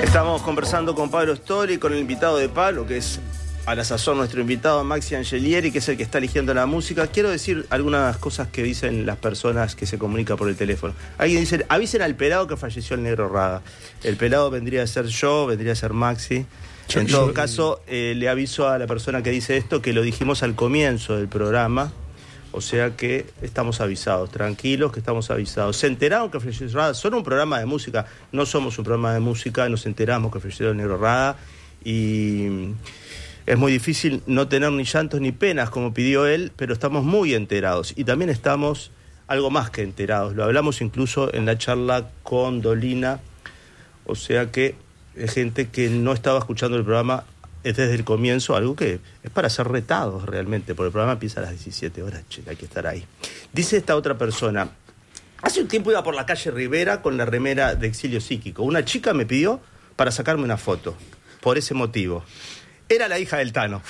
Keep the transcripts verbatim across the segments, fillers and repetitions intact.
Estamos conversando con Pablo Stori, con el invitado de Pablo, que es a la sazón nuestro invitado Maxi Angelieri, que es el que está eligiendo la música. Quiero decir algunas cosas que dicen las personas que se comunican por el teléfono. Alguien dice, avisen al pelado que falleció el Negro Rada. El pelado vendría a ser yo, vendría a ser Maxi. En todo caso, eh, le aviso a la persona que dice esto que lo dijimos al comienzo del programa. O sea que estamos avisados, tranquilos que estamos avisados. ¿Se enteraron que falleció Rada? Son un programa de música, no somos un programa de música, nos enteramos que falleció el Negro Rada y es muy difícil no tener ni llantos ni penas como pidió él, pero estamos muy enterados y también estamos algo más que enterados. Lo hablamos incluso en la charla con Dolina, o sea que es gente que no estaba escuchando el programa desde el comienzo, algo que es para ser retados realmente, porque el programa empieza a las diecisiete horas, che, hay que estar ahí. Dice esta otra persona, hace un tiempo iba por la calle Rivera con la remera de Exilio Psíquico. Una chica me pidió para sacarme una foto, por ese motivo. Era la hija del Tano.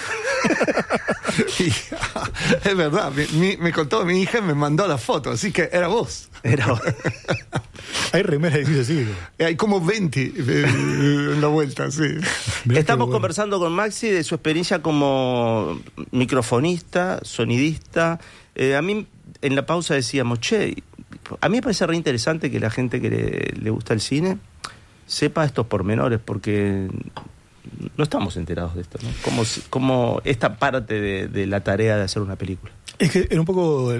Es verdad, me, me contó mi hija y me mandó la foto, así que era vos. Era vos. Hay remeras de sí, sí. Hay como veinte en la vuelta, sí. Estamos bueno. conversando con Maxi de su experiencia como microfonista, sonidista. Eh, a mí, en la pausa decíamos, che, a mí me parece re interesante que la gente que le, le gusta el cine sepa estos pormenores, porque no estamos enterados de esto, ¿no? Como, como esta parte de, de la tarea de hacer una película. Es que era un poco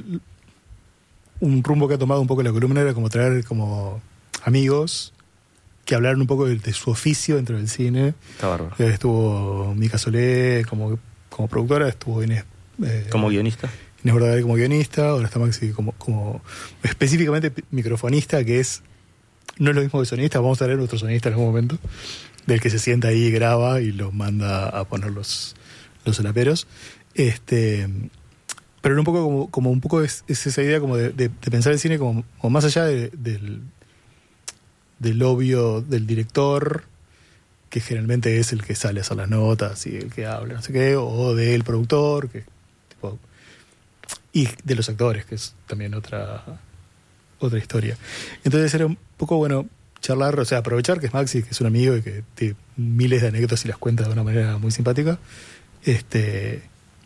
un rumbo que ha tomado un poco la columna, era como traer como amigos que hablaron un poco de, de su oficio dentro del cine. Está bárbaro. Estuvo Mica Solé como, como productora, estuvo Inés... Eh, como guionista. Inés Bordaberry como guionista, ahora está Maxi como, como específicamente microfonista, que es no es lo mismo que sonista. Vamos a tener nuestro sonista en algún momento, del que se sienta ahí, graba y los manda a poner los, los solaperos. Este, pero era un poco como, como un poco es, es esa idea como de, de, de pensar el cine como, como más allá de, del, del obvio del director, que generalmente es el que sale a hacer las notas y el que habla, no sé qué, o del productor, que tipo, y de los actores, que es también otra, otra historia. Entonces era un poco, bueno, charlar, o sea, aprovechar que es Maxi, que es un amigo y que tiene miles de anécdotas y las cuenta de una manera muy simpática, este,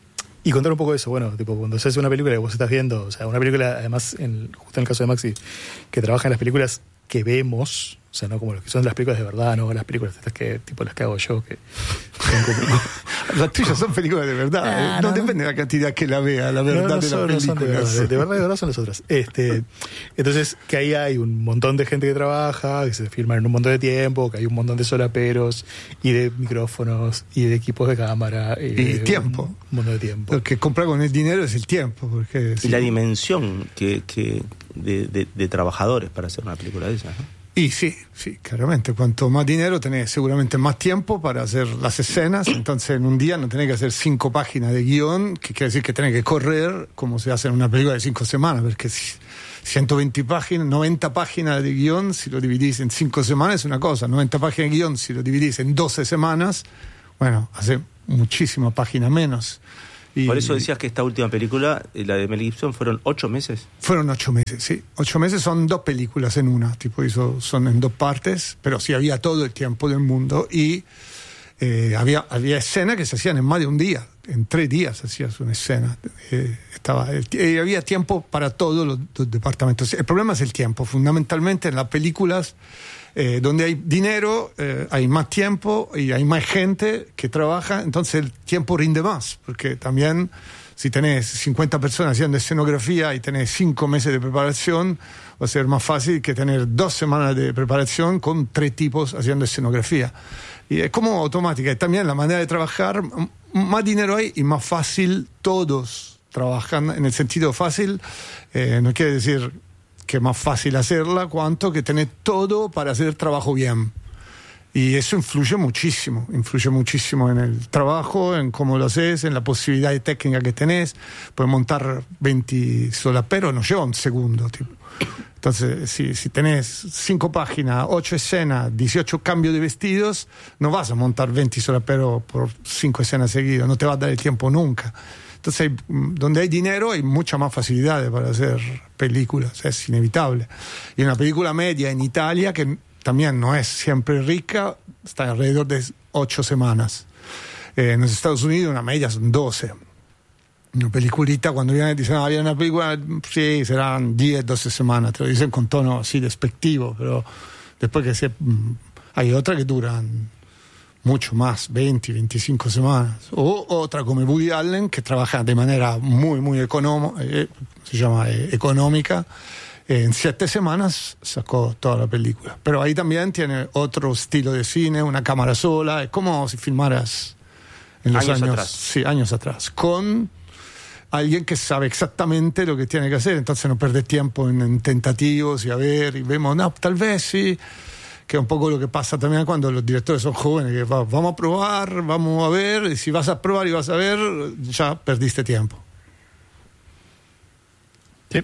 y contar un poco de eso. Bueno, tipo, cuando se hace una película que vos estás viendo, o sea, una película, además, en, justo en el caso de Maxi, que trabaja en las películas que vemos, o sea, no como los que son las películas de verdad, no las películas estas que, tipo las que hago yo, que como... Las tuyas son películas de verdad, ah, ¿eh? no, no depende de la cantidad que la vea, la verdad no, no de son, la película. No de, verdad, de, de verdad, de verdad son las otras. Este, entonces, que ahí hay un montón de gente que trabaja, que se filman en un montón de tiempo, que hay un montón de solaperos y de micrófonos y de equipos de cámara. Y, y tiempo. Un, un montón de tiempo. Lo que compra con el dinero es el tiempo. Porque, y sí, la dimensión que, que de, de, de trabajadores para hacer una película de esas, ¿no? Y sí, sí, claramente. Cuanto más dinero tenés, seguramente más tiempo para hacer las escenas. Entonces, en un día no tenés que hacer cinco páginas de guión, que quiere decir que tenés que correr como se hace en una película de cinco semanas, porque ciento veinte páginas, noventa páginas de guión, si lo dividís en cinco semanas es una cosa, noventa páginas de guión, si lo dividís en doce semanas, bueno, hace muchísimas páginas menos. Y por eso decías que esta última película, la de Mel Gibson, fueron ocho meses. Fueron ocho meses, sí. Ocho meses son dos películas en una, tipo, eso son en dos partes, pero sí había todo el tiempo del mundo y eh, había, había escenas que se hacían en más de un día, en tres días hacías una escena. Eh, estaba, eh, había tiempo para todos los, los departamentos. El problema es el tiempo, fundamentalmente en las películas. Eh, donde hay dinero, eh, hay más tiempo y hay más gente que trabaja, entonces el tiempo rinde más, porque también si tenés cincuenta personas haciendo escenografía y tenés cinco meses de preparación, va a ser más fácil que tener dos semanas de preparación con tres tipos haciendo escenografía. Y es como automática, y también la manera de trabajar, más dinero hay y más fácil todos trabajan, en el sentido fácil, eh, no quiere decir que es más fácil hacerla, cuanto que tener todo para hacer el trabajo bien. Y eso influye muchísimo, influye muchísimo en el trabajo, en cómo lo haces, en la posibilidad de técnica que tenés. Puedes montar veinte solaperos, no lleva un segundo. Tipo. Entonces, si, si tenés cinco páginas, ocho escenas, dieciocho cambios de vestidos, no vas a montar veinte solaperos por cinco escenas seguidas, no te va a dar el tiempo nunca. Entonces, donde hay dinero hay mucha más facilidad para hacer películas, es inevitable. Y una película media en Italia, que también no es siempre rica, está alrededor de ocho semanas. Eh, en los Estados Unidos una media son doce. Una peliculita, cuando viene dicen, ah, viene una película, sí, serán diez, doce semanas, te lo dicen con tono así despectivo, pero después que se, hay otras que duran mucho más, veinte, veinticinco semanas. O otra como Woody Allen, que trabaja de manera muy, muy económica, eh, se llama eh, económica. Eh, en siete semanas sacó toda la película. Pero ahí también tiene otro estilo de cine, una cámara sola, es como si filmaras en los años, años, atrás. Sí, años atrás, con alguien que sabe exactamente lo que tiene que hacer, entonces no pierde tiempo en, en tentativos y a ver, y vemos, no, tal vez sí. Que es un poco lo que pasa también cuando los directores son jóvenes, que va, vamos a probar, vamos a ver, y si vas a probar y vas a ver, ya perdiste tiempo. Sí.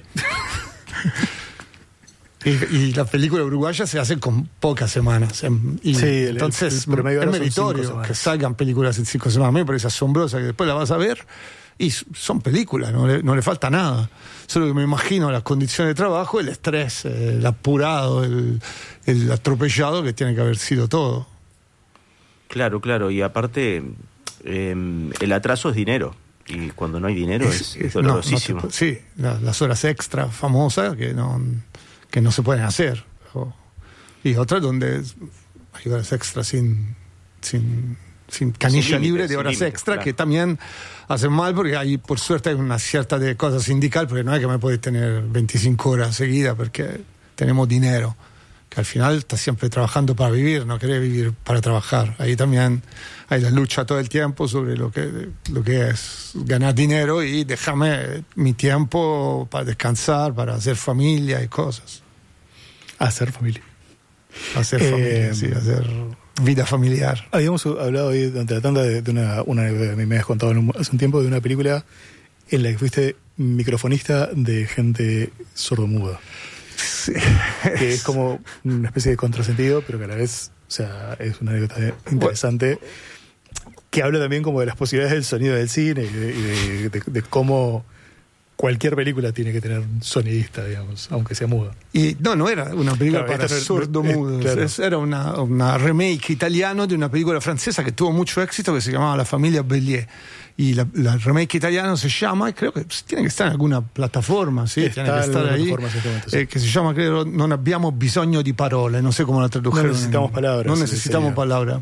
y, y la película uruguaya se hace con pocas semanas. Y sí, el, entonces el, el promedio es meritorio que salgan películas en cinco semanas. A mí me parece asombrosa que después la vas a ver y son películas, no le, no le falta nada. Solo que me imagino las condiciones de trabajo, el estrés, el apurado, el, el atropellado que tiene que haber sido todo. Claro, claro, y aparte eh, el atraso es dinero, y cuando no hay dinero es, es, es dolorosísimo. No, no te, sí, la, las horas extra famosas que no, que no se pueden hacer. O, y otras donde hay horas extras sin... sin sin canilla sin libre límite, de horas límite, extra, claro. Que también hacen mal porque hay, por suerte, hay una cierta de cosa sindical, porque no es que me puedes tener veinticinco horas seguidas porque tenemos dinero, que al final estás siempre trabajando para vivir, no querés vivir para trabajar. Ahí también hay la lucha todo el tiempo sobre lo que, lo que es ganar dinero y déjame mi tiempo para descansar, para hacer familia y cosas. Hacer familia. Hacer eh, familia, sí, hacer... vida familiar. Habíamos hablado hoy durante la tanda de, de una, una me habías contado hace un tiempo de una película en la que fuiste microfonista de gente sordomuda. Sí. Que es como una especie de contrasentido, pero que a la vez, o sea, es una anécdota interesante que habla también como de las posibilidades del sonido del cine y de, y de, de, de cómo cualquier película tiene que tener un sonidista, digamos, aunque sea muda. Y no, no era una película claro, para no, sordomudos. Eh, claro. Era una, una remake italiano de una película francesa que tuvo mucho éxito, que se llamaba La Familia Bellier. Y la, la remake italiano se llama, creo que tiene que estar en alguna plataforma, ¿sí? Está tiene que estar ahí, momento, sí. eh, que se llama, creo, Non abbiamo bisogno di parole, no sé cómo la tradujeron. No necesitamos palabras. No necesitamos palabras.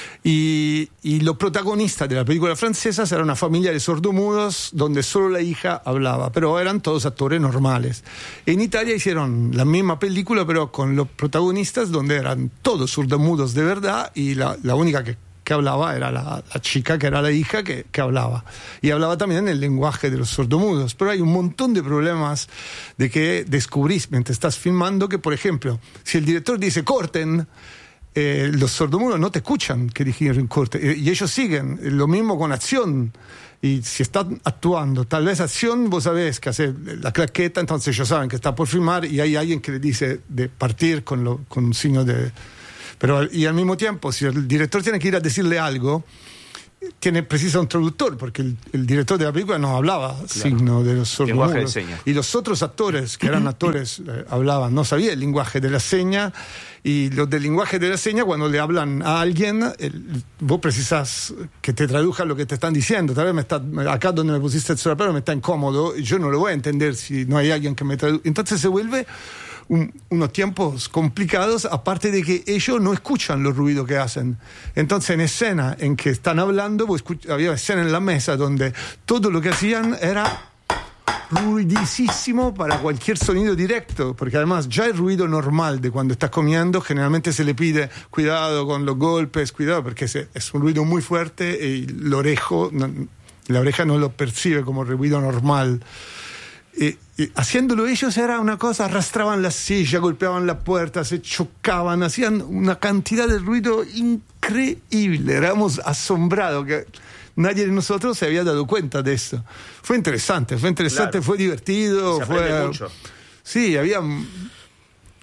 Y, y los protagonistas de la película francesa eran una familia de sordomudos donde solo la hija hablaba, pero eran todos actores normales. En Italia hicieron la misma película, pero con los protagonistas donde eran todos sordomudos de verdad y la, la única que que hablaba era la, la chica, que era la hija que, que hablaba. Y hablaba también el lenguaje de los sordomudos. Pero hay un montón de problemas de que descubrís mientras estás filmando que, por ejemplo, si el director dice corten, eh, los sordomudos no te escuchan que dijeron corte. Eh, y ellos siguen. Lo mismo con acción. Y si están actuando, tal vez acción, vos sabés que hace la claqueta, entonces ellos saben que está por filmar y hay alguien que le dice de partir con, lo, con un signo de... Pero, y al mismo tiempo, si el director tiene que ir a decirle algo, tiene precisa un traductor, porque el, el director de la película no hablaba claro. signo de los sordomudos. Lenguaje de señas. Y los otros actores, que eran actores, eh, hablaban, no sabía el lenguaje de la seña, y los del lenguaje de la seña, cuando le hablan a alguien, el, vos precisas que te traduzcan lo que te están diciendo. Tal vez me está, acá donde me pusiste el solapero me está incómodo, y yo no lo voy a entender si no hay alguien que me traduzca. Entonces se vuelve... Un, unos tiempos complicados, aparte de que ellos no escuchan los ruidos que hacen. Entonces, en escena en que están hablando, pues, había escena en la mesa donde todo lo que hacían era ruidísimo para cualquier sonido directo, porque además ya el ruido normal de cuando estás comiendo, generalmente se le pide cuidado con los golpes, cuidado, porque es, es un ruido muy fuerte y la oreja no, la oreja no lo percibe como ruido normal. Eh, eh, haciéndolo ellos era una cosa, arrastraban la silla, golpeaban la puerta, se chocaban, hacían una cantidad de ruido increíble. Éramos asombrados que nadie de nosotros se había dado cuenta de eso. Fue interesante, fue interesante, claro. Fue divertido, se fue mucho. Sí, había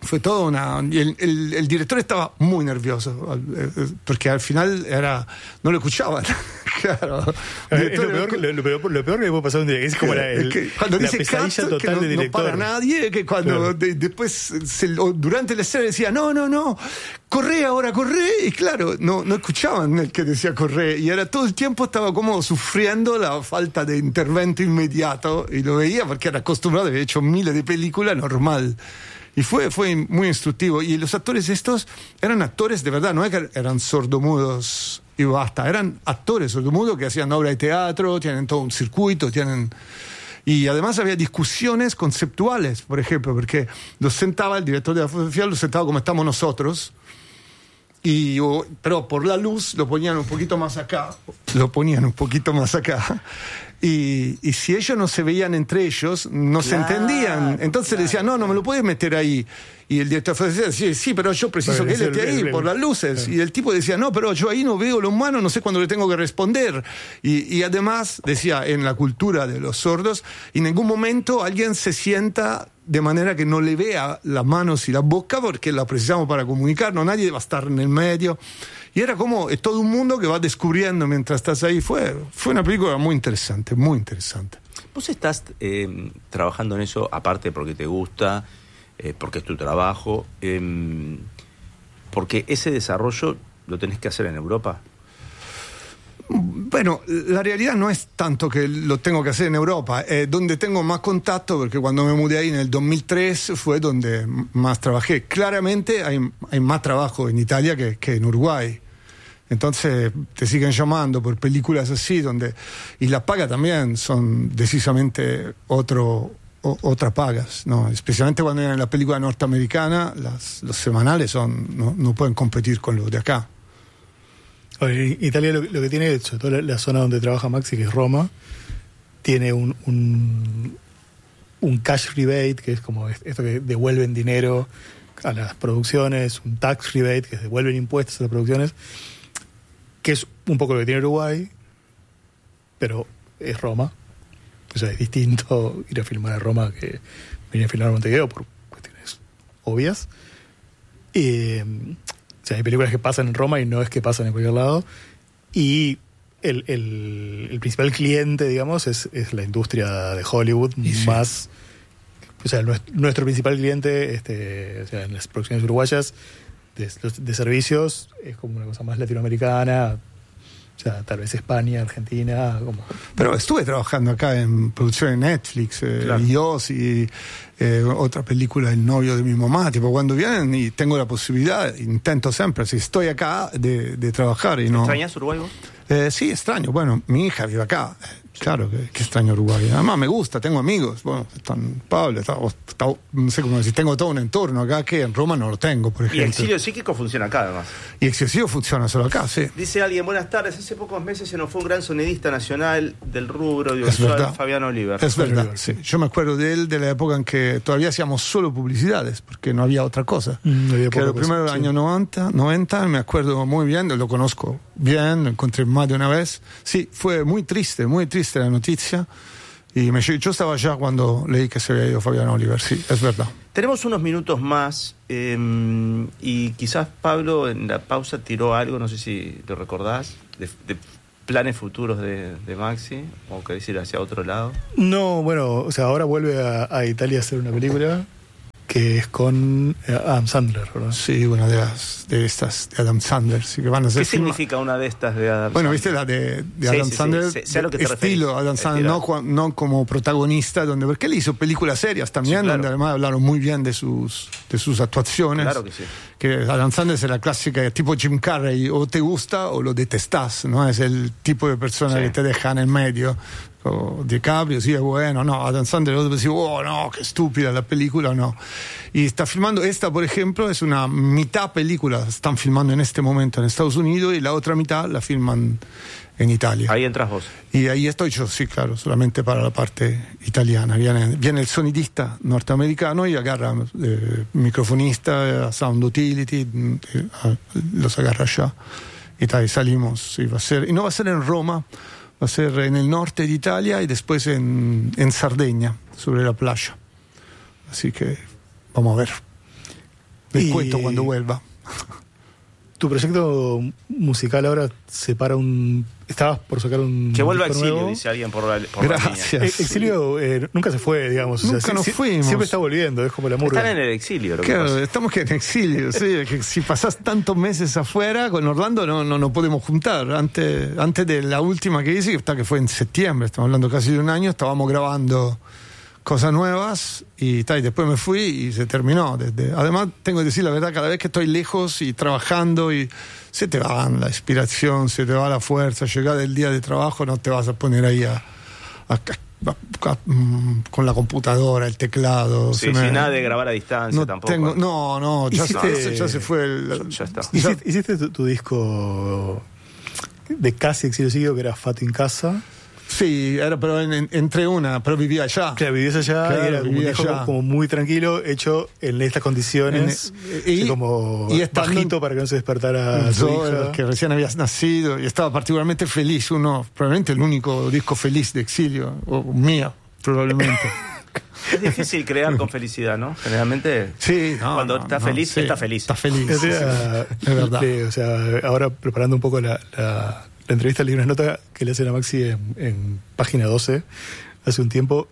fue todo una... Y el, el, el director estaba muy nervioso, porque al final era no lo escuchaban. Claro. Es lo peor, lo, lo, peor, lo peor que puede pasar un director. Es como la, el, que cuando la dice pesadilla cut, total que no, de director. No para nadie, que cuando Claro. de, después se, durante la escena decía no, no, no, corre ahora, corre, y claro, no, no escuchaban el que decía corre, y era todo el tiempo estaba como sufriendo la falta de intervento inmediato, y lo veía porque era acostumbrado, había hecho miles de películas, normal. Y fue, fue muy instructivo. Y los actores estos eran actores de verdad, no es que eran sordomudos y basta, eran actores sordomudos que hacían obra de teatro, tienen todo un circuito, tienen... Y además había discusiones conceptuales, por ejemplo, porque los sentaba, el director de la fotografía los sentaba como estamos nosotros, y, o, pero por la luz lo ponían un poquito más acá, lo ponían un poquito más acá. Y, y si ellos no se veían entre ellos, no Claro, se entendían. Entonces claro. le decían, no, no me lo puedes meter ahí. Y el director decía, sí, sí, pero yo preciso Pero que él es esté el- ahí el- el- por las luces. claro. Y el tipo decía, no, pero yo ahí no veo lo humano, no sé cuándo le tengo que responder. Y, y además, decía, en la cultura de los sordos, en ningún momento alguien se sienta de manera que no le vea las manos y la boca, porque la precisamos para comunicarnos, nadie va a estar en el medio. Y era como es todo un mundo que va descubriendo mientras estás ahí. Fue, fue una película muy interesante, muy interesante. Vos estás eh, trabajando en eso, aparte porque te gusta, eh, porque es tu trabajo, eh, porque ese desarrollo lo tenés que hacer en Europa. Bueno, la realidad no es tanto que lo tengo que hacer en Europa, eh, donde tengo más contacto, porque cuando me mudé ahí en el dos mil tres fue donde más trabajé. Claramente hay, hay más trabajo en Italia que, que en Uruguay. Entonces te siguen llamando por películas así, donde y las pagas también son decisamente otro, o, otras pagas, ¿no? Especialmente cuando vienen la película norteamericana, las, los semanales son no, no pueden competir con los de acá. Oye, Italia lo, lo que tiene, sobre todo la, la zona donde trabaja Maxi, que es Roma, tiene un, un, un cash rebate, que es como esto que devuelven dinero a las producciones, un tax rebate, que devuelven impuestos a las producciones, que es un poco lo que tiene Uruguay, pero es Roma. O sea, es distinto ir a filmar a Roma que venir a filmar a Montevideo por cuestiones obvias. Eh, o sea, hay películas que pasan en Roma y no es que pasan en cualquier lado. Y el, el, el principal cliente, digamos, es, es la industria de Hollywood, Y sí. más... O sea, nuestro, nuestro principal cliente, este, o sea, en las producciones uruguayas de, de servicios, es como una cosa más latinoamericana, o sea, tal vez España, Argentina, como... Pero estuve trabajando acá en producción de Netflix, eh, Claro. Dios y eh, otra película, El novio de mi mamá. Tipo, cuando vienen y tengo la posibilidad, intento siempre, si estoy acá, de, de trabajar. Y no, ¿Extrañas Uruguay vos? eh, sí, extraño. Bueno, mi hija vive acá. Claro que, que extraño Uruguay. Además me gusta, tengo amigos. Bueno, están Pablo, está, está, no sé cómo decir, tengo todo un entorno acá que en Roma no lo tengo, por Y ejemplo. el Exilio Psíquico funciona acá, además. Y Excesivo funciona solo acá, sí. Dice alguien, buenas tardes, hace pocos meses se nos fue un gran sonidista nacional del rubro Es audiovisual, verdad. Fabián Oliver. Es verdad, Oliver, sí. Yo me acuerdo de él de la época en que todavía hacíamos solo publicidades, porque no había otra cosa. Mm, había que era poca lo cosa, primero del sí. año noventa, noventa, me acuerdo muy bien, lo conozco bien, lo encontré más de una vez. Sí, fue muy triste, muy triste la noticia. Y me, yo estaba allá cuando leí que se había ido Fabián Oliver, sí, es verdad. Tenemos unos minutos más eh, y quizás Pablo en la pausa tiró algo, no sé si lo recordás, de, de planes futuros de, de Maxi, o querés ir hacia otro lado. No, bueno, o sea, ahora vuelve a, a Italia a hacer una película que es con eh, Adam Sandler, ¿verdad? Sí, una de las de estas de Adam Sandler, sí, que van a ser ¿Qué film- significa una de estas de Adam Bueno, Sandler? viste la de, de Sí, Adam sí, sí, Sandler, sé- sé a lo que te estilo referís. Adam Sandler, no, cua- no como protagonista, donde porque él hizo películas serias también, Sí, claro. donde además hablaron muy bien de sus de sus actuaciones. Claro que sí. Que Adam Sandler es la clásica, tipo Jim Carrey, o te gusta o lo detestás, ¿no? Es el tipo de persona Sí. que te deja en el medio. O DiCaprio, sí, es bueno, no, Adam Sandler, otro decís, oh, no, qué estúpida la película, no. Y está filmando, esta, por ejemplo, es una mitad película, están filmando en este momento en Estados Unidos y la otra mitad la filman en Italia. Ahí entras vos. Y ahí estoy yo, sí, claro, solamente para la parte italiana. Viene, viene el sonidista norteamericano y agarra eh, microfonista, sound utility, eh, los agarra allá. Y tal, y salimos, sí, va a ser, y no va a ser en Roma, va a ser en el norte de Italia y después en, en Sardegna, sobre la playa. Así que vamos a ver. Les Y- cuento cuando vuelva. Tu proyecto musical ahora separa un... Estabas por sacar un... Que vuelva a disco exilio, nuevo. dice alguien por la, por la Gracias. línea. Eh, Exilio eh, nunca se fue, digamos. o sea, Nunca sí- nos sí- fuimos. Siempre está volviendo, es como la murga. Están en el exilio, lo que Claro, pasa. estamos que en exilio, sí, que si pasás tantos meses afuera, con Orlando no, no nos podemos juntar. Antes, antes de la última que hice, que está- que fue en septiembre, estamos hablando casi de un año, estábamos grabando cosas nuevas y, ta, y después me fui y se terminó. Desde, además, tengo que decir la verdad, cada vez que estoy lejos y trabajando y se te va la inspiración, se te va la fuerza, llegar del día de trabajo no te vas a poner ahí a, a- a- a- mm, con la computadora, el teclado. Sí, se me- sin nada de grabar a distancia no tampoco. tengo, no, no, ya, Hiciste- se- ya se fue el, Ya está. Hiciste, hiciste tu, tu disco de casi exilio seguido, que era Fato en Casa. Sí, era pero en- en- entre una, pero vivía allá. Claro, vivías allá Claro, y era como un vivía disco allá. como, como muy tranquilo, hecho en estas condiciones. En- y- así como y estando- bajito para que no se despertara tu Yo, hija. que recién habías nacido y estaba particularmente feliz, uno, probablemente el único disco feliz de exilio, o mía, probablemente. Es difícil crear con felicidad, ¿no? Generalmente, Sí, no, cuando no, está no, feliz, sí, está feliz. Está feliz. O sí, sea, sí, es verdad. le- o sea, ahora preparando un poco la, la- la entrevista, leí una nota que le hacen a Maxi en, en página doce hace un tiempo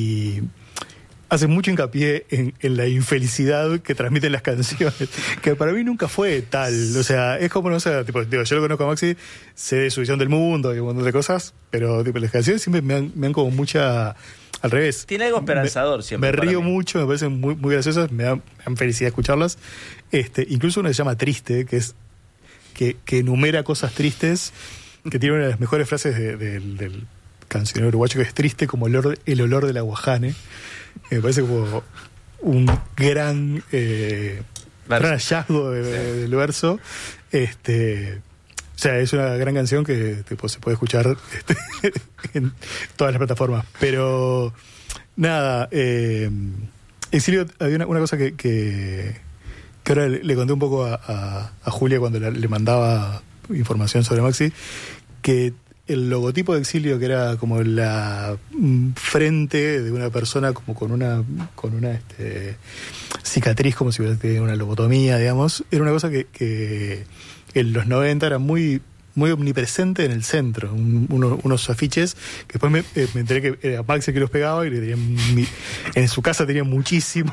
y hace mucho hincapié en, en la infelicidad que transmiten las canciones, que para mí nunca fue tal. O sea, es como, no sé, tipo, digo, yo lo conozco a Maxi, sé de su visión del mundo y un montón de cosas, pero tipo, las canciones siempre me dan, me dan como mucha... Al revés. Tiene algo esperanzador me, siempre Me para río mí. mucho, me parecen muy, muy graciosas, me dan, me dan felicidad escucharlas. Este, incluso una se llama Triste, que es que, que enumera cosas tristes, que tiene una de las mejores frases de- de- del cancionero uruguayo, que es triste como el olor, el olor del aguajane. Que me parece como un gran, eh, Verso. gran hallazgo de- de- del verso. Este, o sea, es una gran canción que tipo, se puede escuchar este, en todas las plataformas. Pero nada, eh, Exilio, había una, una cosa que, que, que ahora le, le conté un poco a, a- a Julia cuando la- le mandaba información sobre Maxi, que el logotipo de Exilio, que era como la mm, frente de una persona como con una con una este, cicatriz, como si hubiera tenido una lobotomía, digamos, era una cosa que, que en los noventa era muy muy omnipresente en el centro, un- uno- unos afiches que después me, eh, me enteré que era Maxi que los pegaba y le tenían mi- en su casa tenía muchísimos.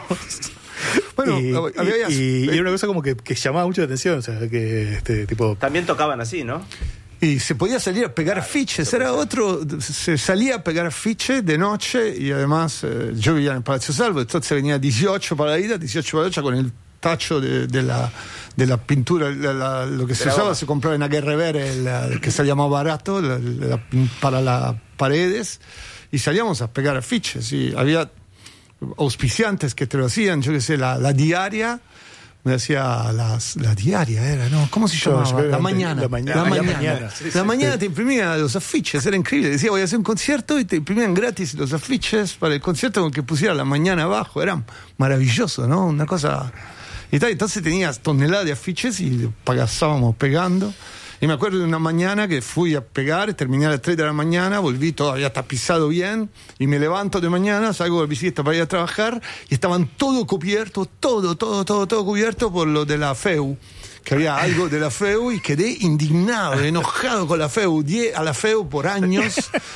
Bueno, y, había- y- y era una cosa como que, que llamaba mucho la atención, o sea, que este tipo... También tocaban así, ¿no? Y se podía salir a pegar afiches, era otro, se salía a pegar afiches de noche y además eh, yo vivía en el Palazzo Salvo, entonces venía dieciocho para la ida, dieciocho para la noche con el tacho de, de la de la pintura, la- la- lo que se la usaba goma. se compraba en la Guerrevere, la- el que salía más barato la- la- para las paredes y salíamos a pegar afiches y había auspiciantes que te lo hacían, yo qué sé, la, la diaria. Me decía las, la diaria, era, ¿no? ¿Cómo se Yo- llamaba? yo creo La que mañana. la mañana. La La mañana. mañana. Sí, La sí, mañana sí. te imprimía los afiches, era increíble. Decía, voy a hacer un concierto y te imprimían gratis los afiches para el concierto con que pusiera la mañana abajo. Era maravilloso, ¿no? Una cosa... Y tal, entonces tenías toneladas de afiches y pasábamos pegando. Y me acuerdo de una mañana que fui a pegar, terminé a las tres de la mañana, volví todavía tapizado bien, y me levanto de mañana, salgo de bicicleta para ir a trabajar, y estaban todo cubierto, todo, todo, todo, todo cubierto por lo de la F E U. Que había algo de la F E U y quedé indignado, enojado con la F E U. Odié a la F E U por años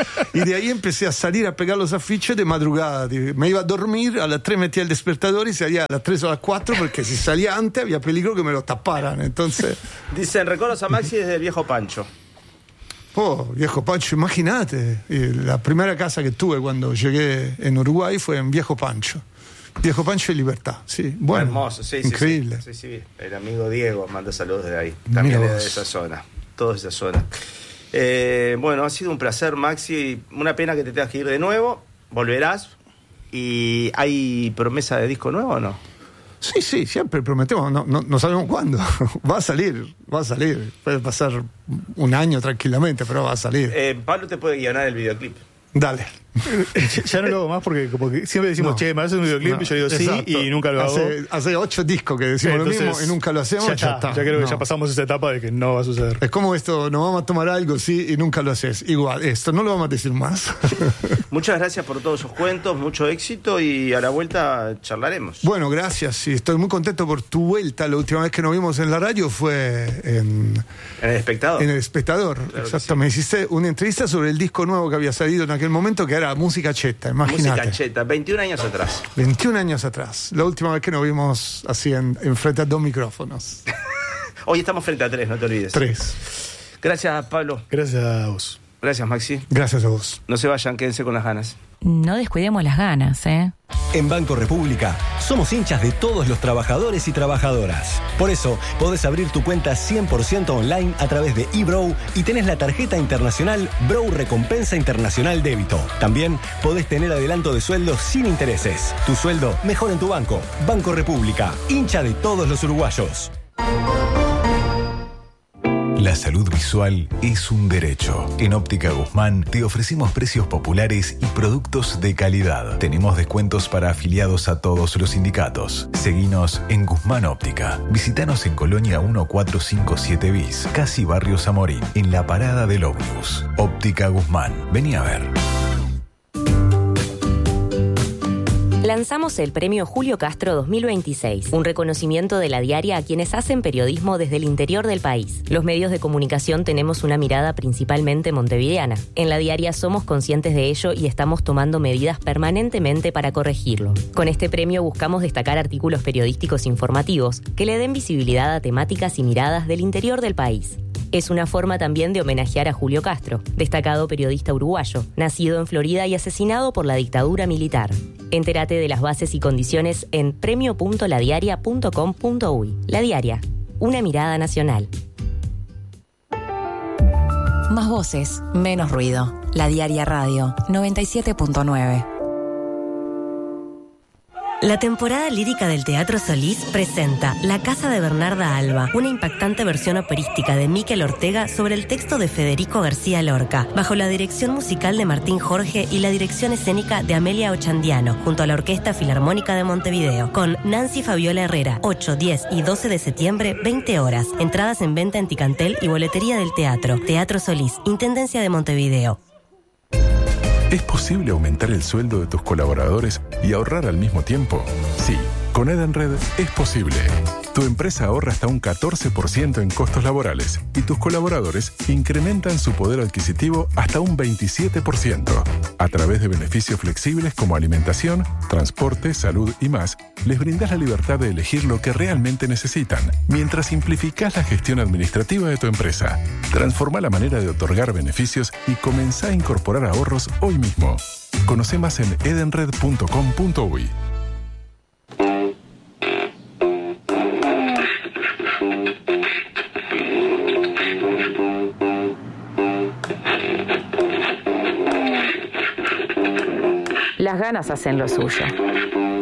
y de ahí empecé a salir a pegar los afiches de madrugada. Me iba a dormir, a las tres metía el despertador y salía a las tres o a las cuatro porque si salía antes había peligro que me lo taparan. Entonces, Dicen, recuerdos a Maxi desde el viejo Pancho. oh, viejo Pancho, imagínate. Y la primera casa que tuve cuando llegué en Uruguay fue en Viejo Pancho. Viejo Pancho y Libertad, sí. Bueno, Hermoso, sí, sí, increíble. Sí, sí, sí. El amigo Diego manda saludos de ahí. Mira También vos. de esa zona. Toda esa zona. Eh, bueno, ha sido un placer, Maxi. Una pena que te tengas que ir de nuevo. Volverás. ¿Y hay promesa de disco nuevo o no? Sí, sí, siempre prometemos, no, no, no sabemos cuándo. Va a salir, va a salir. Puede pasar un año tranquilamente, pero va a salir. Eh, Pablo te puede guionar el videoclip. Dale. Ya no lo hago más porque como que siempre decimos, No. che, ¿me haces un videoclip? No, y yo digo sí exacto. y nunca lo hago. Hace, hace ocho discos que decimos Entonces, lo mismo y nunca lo hacemos. Ya, Ya, está. está. Ya creo que No. ya pasamos esa etapa de que no va a suceder. Es como esto, nos vamos a tomar algo, sí, y nunca lo haces. Igual, esto no lo vamos a decir más. Muchas gracias por todos esos cuentos, mucho éxito y a la vuelta charlaremos. Bueno, gracias. Sí, estoy muy contento por tu vuelta. La última vez que nos vimos en la radio fue en, En El Espectador. en El Espectador. Claro Exacto. que Me hiciste una entrevista sobre el disco nuevo que había salido en aquel momento, que era Música Cheta, imagínate. Música cheta, veintiún años atrás. veintiún años atrás. La última vez que nos vimos así en, en frente a dos micrófonos. Hoy estamos frente a tres, no te olvides. Tres. Gracias, Pablo. Gracias a vos. Gracias, Maxi. Gracias a vos. No se vayan, quédense con las ganas. No descuidemos las ganas, ¿eh? En Banco República somos hinchas de todos los trabajadores y trabajadoras. Por eso podés abrir tu cuenta cien por ciento online a través de eBrow y tenés la tarjeta internacional Brow Recompensa Internacional Débito. También podés tener adelanto de sueldo sin intereses. Tu sueldo mejor en tu banco. Banco República, hincha de todos los uruguayos. La salud visual es un derecho. En Óptica Guzmán te ofrecemos precios populares y productos de calidad. Tenemos descuentos para afiliados a todos los sindicatos. Seguinos en Guzmán Óptica. Visítanos en Colonia mil cuatrocientos cincuenta y siete bis, casi Barrio Zamorín, en la parada del ómnibus. Óptica Guzmán. Vení a ver. Lanzamos el premio Julio Castro dos mil veintiséis, un reconocimiento de La Diaria a quienes hacen periodismo desde el interior del país. Los medios de comunicación tenemos una mirada principalmente montevideana. En La Diaria somos conscientes de ello y estamos tomando medidas permanentemente para corregirlo. Con este premio buscamos destacar artículos periodísticos informativos que le den visibilidad a temáticas y miradas del interior del país. Es una forma también de homenajear a Julio Castro, destacado periodista uruguayo, nacido en Florida y asesinado por la dictadura militar. Entérate de las bases y condiciones en premio punto la diaria punto com punto uy. La Diaria, una mirada nacional. Más voces, menos ruido. La Diaria Radio, noventa y siete punto nueve. La temporada lírica del Teatro Solís presenta La Casa de Bernarda Alba, una impactante versión operística de Miquel Ortega sobre el texto de Federico García Lorca, bajo la dirección musical de Martín Jorge y la dirección escénica de Amelia Ochandiano, junto a la Orquesta Filarmónica de Montevideo, con Nancy Fabiola Herrera, ocho, diez y doce de septiembre, veinte horas. Entradas en venta en Ticantel y boletería del teatro. Teatro Solís, Intendencia de Montevideo. ¿Es posible aumentar el sueldo de tus colaboradores y ahorrar al mismo tiempo? Sí, con Edenred es posible. Tu empresa ahorra hasta un catorce por ciento en costos laborales y tus colaboradores incrementan su poder adquisitivo hasta un veintisiete por ciento. A través de beneficios flexibles como alimentación, transporte, salud y más, les brindas la libertad de elegir lo que realmente necesitan, mientras simplificás la gestión administrativa de tu empresa. Transforma la manera de otorgar beneficios y comenzá a incorporar ahorros hoy mismo. Conoce más en edenred punto com punto uy. Las ganas hacen lo suyo.